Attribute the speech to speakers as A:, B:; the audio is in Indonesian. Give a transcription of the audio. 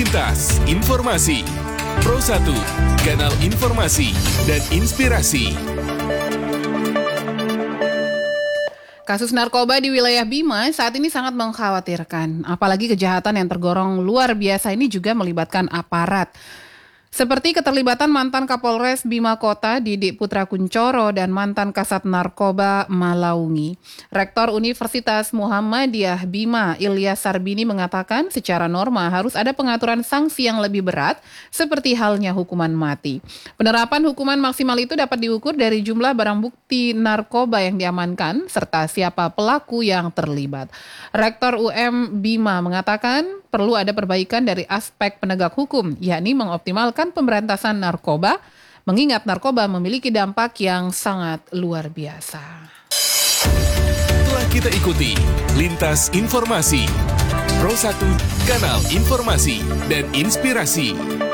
A: Lintas Informasi Pro 1, kanal informasi dan inspirasi.
B: Kasus narkoba di wilayah Bima saat ini sangat mengkhawatirkan. Apalagi kejahatan yang tergolong luar biasa ini juga melibatkan aparat. Seperti keterlibatan mantan Kapolres Bima Kota Didik Putra Kuncoro dan mantan Kasat Narkoba Malaungi. Rektor Universitas Muhammadiyah Bima Ilyas Sarbini mengatakan secara norma harus ada pengaturan sanksi yang lebih berat seperti halnya hukuman mati. Penerapan hukuman maksimal itu dapat diukur dari jumlah barang bukti narkoba yang diamankan serta siapa pelaku yang terlibat. Rektor UM Bima mengatakan perlu ada perbaikan dari aspek penegak hukum, yakni mengoptimalkan pemberantasan narkoba, mengingat narkoba memiliki dampak yang sangat luar biasa.
A: Telah kita ikuti Lintas Informasi Pro 1, kanal informasi dan inspirasi.